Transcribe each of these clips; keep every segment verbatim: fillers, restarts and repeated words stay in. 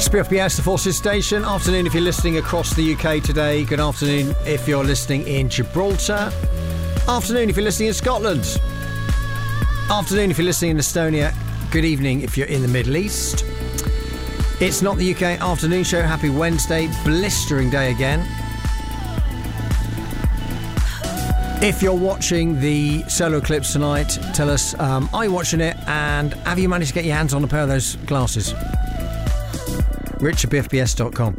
It's B F B S, the Forces Station. Afternoon if you're listening across the U K today. Good afternoon if you're listening in Gibraltar. Afternoon if you're listening in Scotland. Afternoon if you're listening in Estonia. Good evening if you're in the Middle East. It's Not the U K Afternoon Show. Happy Wednesday. Blistering day again. If you're watching the solar eclipse tonight, tell us, um, are you watching it? And have you managed to get your hands on a pair of those glasses? Rich at B F B S dot com.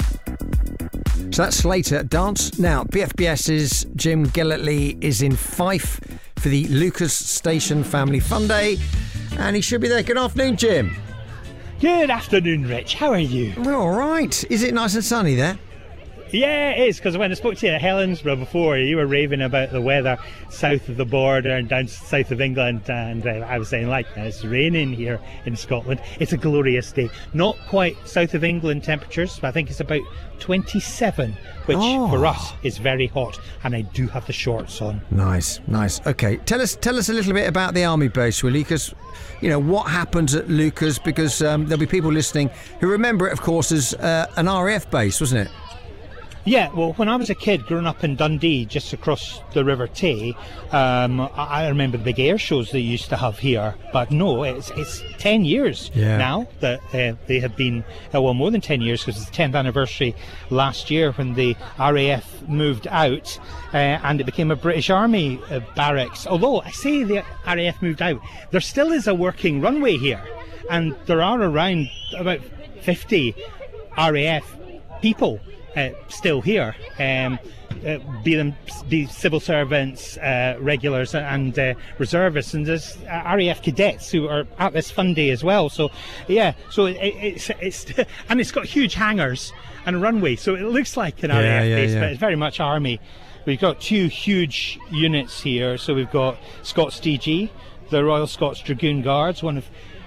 So that's later. Dance. Now, BFBS's Jim Gilletly is in Fife for the Lucas Station Family Fun Day. And he should be there. Good afternoon, Jim. Good afternoon, Rich. How are you? We're all right. Is it nice and sunny there? Yeah, it is, because when I spoke to you at Helensburgh before, you were raving about the weather south of the border and down south of England, and uh, I was saying, like, it's raining here in Scotland. It's a glorious day. Not quite south of England temperatures, but I think it's about twenty-seven, which oh. for us is very hot, and I do have the shorts on. Nice, nice. Okay, tell us tell us a little bit about the army base, will you? Because, you know, what happens at Lucas, because um, there'll be people listening who remember it, of course, as uh, an R A F base, wasn't it? Yeah, well, when I was a kid growing up in Dundee, just across the River Tay, um, I, I remember the big air shows they used to have here. But no, it's it's ten years yeah. now that uh, they have been, uh, well, more than ten years, because it's the tenth anniversary last year when the R A F moved out uh, and it became a British Army uh, barracks. Although I say the R A F moved out, there still is a working runway here, and there are around about fifty R A F people Uh, still here, um, uh, be them be civil servants, uh, regulars and uh, reservists, and there's uh, R A F cadets who are at this fun day as well. So yeah, so it, it's it's and it's got huge hangars and a runway, so it looks like an yeah, R A F yeah, base, yeah. but it's very much army. We've got two huge units here. So we've got Scots D G, the Royal Scots Dragoon Guards, one of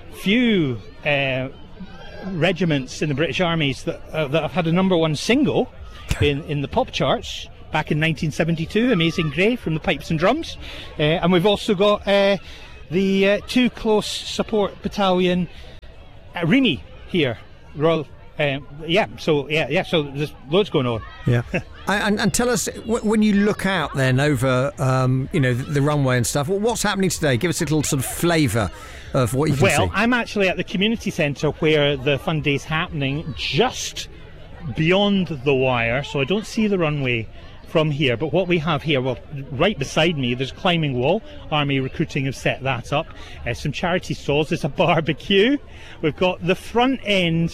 few Uh, regiments in the British armies that, uh, that have had a number one single in, in the pop charts back in nineteen seventy-two, Amazing Grey from the Pipes and Drums. Uh, and we've also got uh, the uh, two close support battalion, uh, Remy here, Royal. Uh, yeah, so yeah, yeah, so there's loads going on. Yeah, and, and tell us, when you look out then over, um, you know, the, the runway and stuff, what's happening today? Give us a little sort of flavour of what you can well, see. I'm actually at the community centre where the fun day's happening, just beyond the wire, so I don't see the runway from here. But what we have here, well, right beside me, there's a climbing wall. Army Recruiting have set that up. Uh, some charity stalls. There's a barbecue. We've got the front end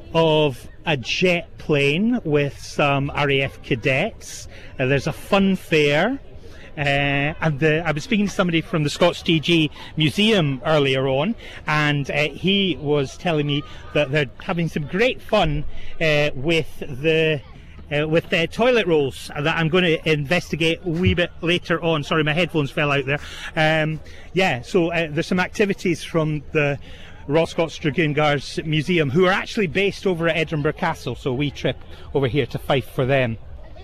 of a jet plane with some R A F cadets. Uh, there's a fun fair. Uh, and the, I was speaking to somebody from the Scots D G Museum earlier on, and uh, he was telling me that they're having some great fun uh, with the uh, with the toilet rolls that I'm going to investigate a wee bit later on. Sorry, my headphones fell out there. Um, yeah, so uh, there's some activities from the Royal Scots Dragoon Guards Museum, who are actually based over at Edinburgh Castle, so we trip over here to Fife for them.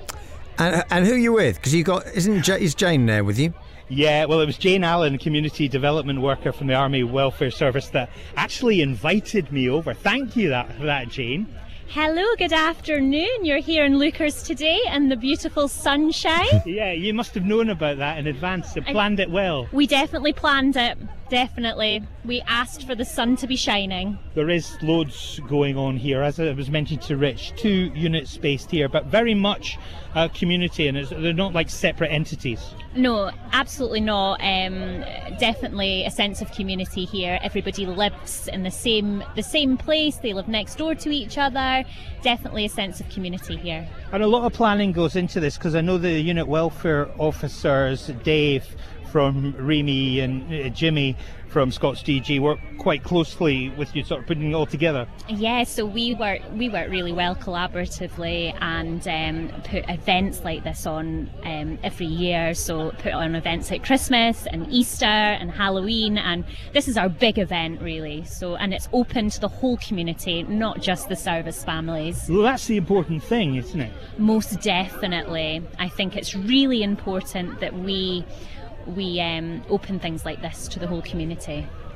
And, and who are you with? Because you got, isn't J- is Jane there with you? Yeah, well, it was Jane Allen, community development worker from the Army Welfare Service, that actually invited me over. Thank you that, for that, Jane. Hello, good afternoon. You're here in Lucas today in the beautiful sunshine. Yeah, you must have known about that in advance and planned it well. We definitely planned it, definitely. We asked for the sun to be shining. There is loads going on here, as I was mentioning to Rich. Two units based here, but very much a community, and it's, they're not like separate entities. No, absolutely not. Um, definitely a sense of community here. Everybody lives in the same the same place. They live next door to each other. Definitely a sense of community here. And a lot of planning goes into this, because I know the unit welfare officers, Dave from Remy and uh, Jimmy from Scots D G, work quite closely with you, sort of putting it all together. Yeah, so we work we work really well collaboratively, and um, put events like this on um, every year. So put on events like Christmas and Easter and Halloween, and this is our big event really. So, and it's open to the whole community, not just the service families. Well, that's the important thing, isn't it? Most definitely. I think it's really important that we we um, open things like this to the whole community.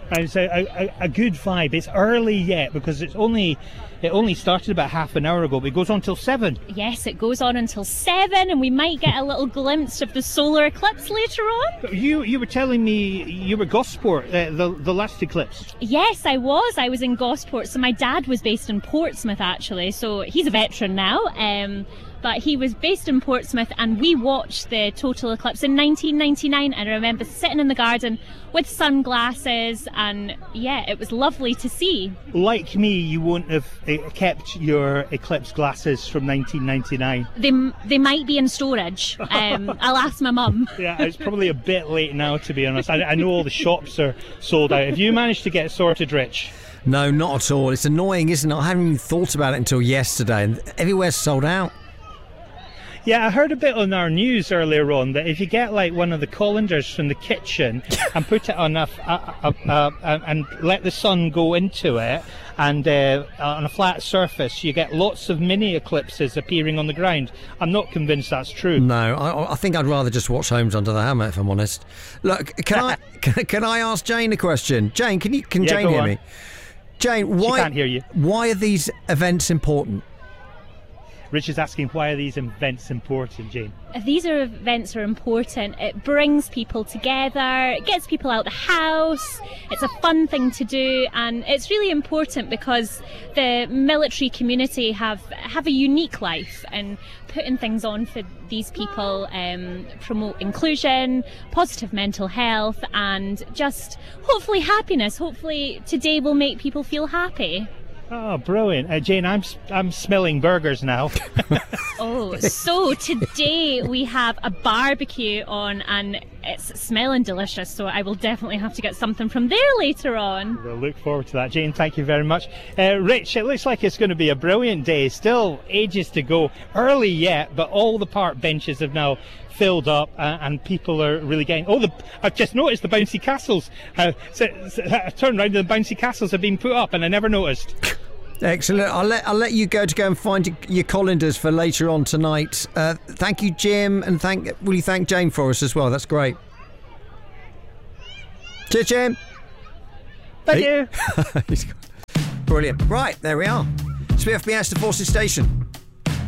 And it's a, a, a good vibe. It's early yet because it's only it only started about half an hour ago, but it goes on till seven. Yes, it goes on until seven, and we might get a little glimpse of the solar eclipse later on. You you were telling me you were Gosport, uh, the the last eclipse. Yes, I was. I was in Gosport. So my dad was based in Portsmouth, actually. So he's a veteran now. Um, But he was based in Portsmouth, and we watched the total eclipse in nineteen ninety-nine. And I remember sitting in the garden with sunglasses, and yeah, it was lovely to see. Like me, you won't have uh, kept your eclipse glasses from nineteen ninety-nine. They they might be in storage. Um, I'll ask my mum. Yeah, it's probably a bit late now, to be honest. I, I know all the shops are sold out. Have you managed to get sorted, Rich? No, not at all. It's annoying, isn't it? I hadn't even thought about it until yesterday, and everywhere's sold out. Yeah, I heard a bit on our news earlier on that if you get like one of the colanders from the kitchen and put it on a, a, a, a, a and let the sun go into it, and uh, on a flat surface, you get lots of mini eclipses appearing on the ground. I'm not convinced that's true. No, I, I think I'd rather just watch Homes Under the Hammer, if I'm honest. Look, can I can, can I ask Jane a question? Jane, can you can yeah, Jane hear on. me? Jane, why she can't hear you. Why are these events important? Rich is asking, why are these events important, Jane? These are events are important. It brings people together, it gets people out the house, it's a fun thing to do, and it's really important because the military community have have a unique life, and putting things on for these people um, promote inclusion, positive mental health, and just hopefully happiness. Hopefully today will make people feel happy. Oh, brilliant. Uh, Jane, I'm I'm smelling burgers now. Oh, so today we have a barbecue on, and it's smelling delicious, so I will definitely have to get something from there later on. We'll look forward to that. Jane, thank you very much. Uh, Rich, it looks like it's going to be a brilliant day. Still ages to go. Early yet, but all the park benches have now filled up, uh, and people are really getting... Oh, the, I've just noticed the bouncy castles. Uh, so, so, I turned around and the bouncy castles have been put up, and I never noticed. Excellent. I'll let I'll let you go to go and find your, your colanders for later on tonight. Uh, thank you, Jim, and thank will you thank Jane for us as well? That's great. Cheers, Jim. Thank hey. you. Brilliant. Right, there we are. S P F B S to Forces Station.